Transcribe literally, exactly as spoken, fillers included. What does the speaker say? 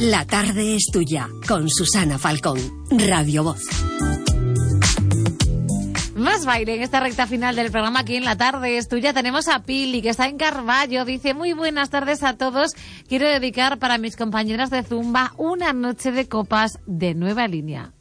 La tarde es tuya, con Susana Falcón, Radio Voz. Más baile en esta recta final del programa. Aquí en La tarde es tuya tenemos a Pili, que está en Carballo. Dice: muy buenas tardes a todos. Quiero dedicar para mis compañeras de Zumba una noche de copas de Nueva Línea.